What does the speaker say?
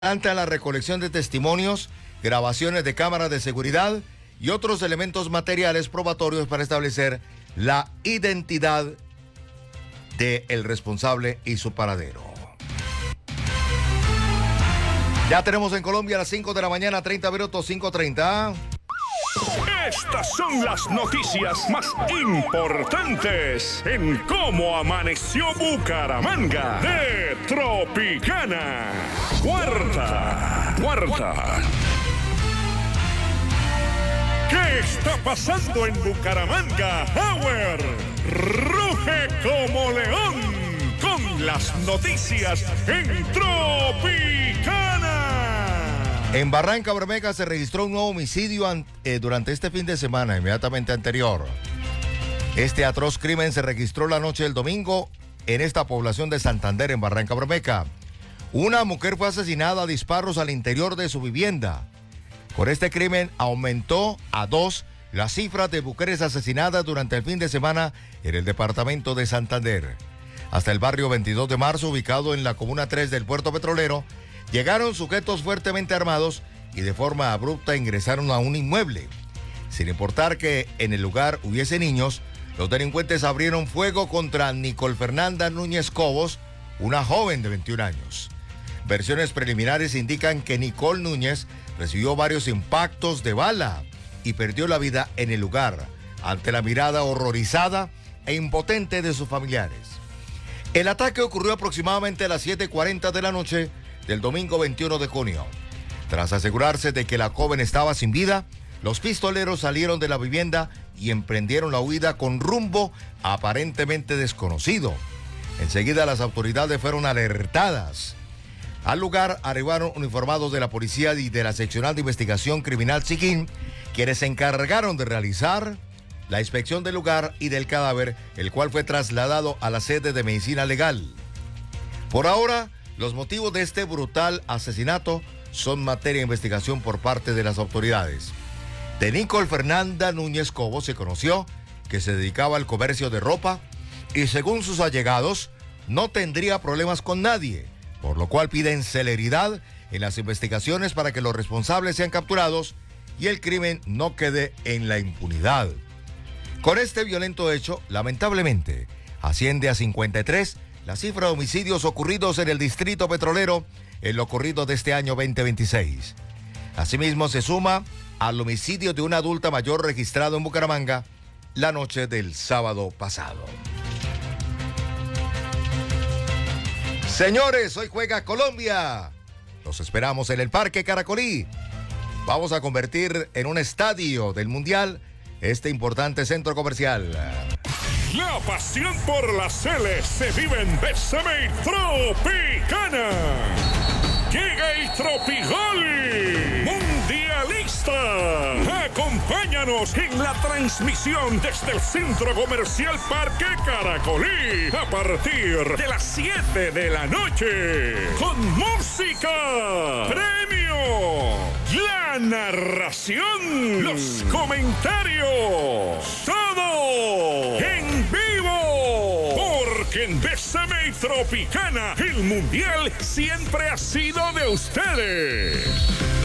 ante la recolección de testimonios, grabaciones de cámaras de seguridad y otros elementos materiales probatorios para establecer la identidad del responsable y su paradero. Ya tenemos en Colombia a las 5 de la mañana, 30 minutos, 5:30. Estas son las noticias más importantes en cómo amaneció Bucaramanga de Tropicana. Cuarta. ¿Qué está pasando en Bucaramanga? Power ruge como león con las noticias en Tropicana. En Barrancabermeja se registró un nuevo homicidio durante este fin de semana, inmediatamente anterior. Este atroz crimen se registró la noche del domingo en esta población de Santander, en Barrancabermeja. Una mujer fue asesinada a disparos al interior de su vivienda. Con este crimen aumentó a 2 las cifras de mujeres asesinadas durante el fin de semana en el departamento de Santander. Hasta el barrio 22 de marzo, ubicado en la comuna 3 del Puerto Petrolero, llegaron sujetos fuertemente armados y de forma abrupta ingresaron a un inmueble. Sin importar que en el lugar hubiese niños, los delincuentes abrieron fuego contra Nicole Fernanda Núñez Cobos, una joven de 21 años. Versiones preliminares indican que Nicole Núñez recibió varios impactos de bala y perdió la vida en el lugar, ante la mirada horrorizada e impotente de sus familiares. El ataque ocurrió aproximadamente a las 7:40 de la noche del domingo 21 de junio. Tras asegurarse de que la joven estaba sin vida, los pistoleros salieron de la vivienda y emprendieron la huida con rumbo aparentemente desconocido. Enseguida las autoridades fueron alertadas. Al lugar arribaron uniformados de la policía y de la seccional de investigación criminal Siquín, quienes se encargaron de realizar la inspección del lugar y del cadáver, el cual fue trasladado a la sede de medicina legal. Por ahora, los motivos de este brutal asesinato son materia de investigación por parte de las autoridades. De Nicole Fernanda Núñez Cobos se conoció que se dedicaba al comercio de ropa y, según sus allegados, no tendría problemas con nadie, por lo cual piden celeridad en las investigaciones para que los responsables sean capturados y el crimen no quede en la impunidad. Con este violento hecho, lamentablemente, asciende a 53 la cifra de homicidios ocurridos en el distrito petrolero en lo corrido de este año 2026. Asimismo, se suma al homicidio de una adulta mayor registrado en Bucaramanga la noche del sábado pasado. Señores, hoy juega Colombia. Los esperamos en el Parque Caracolí. Vamos a convertir en un estadio del Mundial este importante centro comercial. La pasión por la Cele se vive en Bésame Tropicana. Llega el Tropigol Mundialista. Acompáñanos en la transmisión desde el Centro Comercial Parque Caracolí a partir de las 7 de la noche. Con música, premio, la narración, los comentarios, todo en vivo. Porque en Bésame Tropicana el Mundial siempre ha sido de ustedes.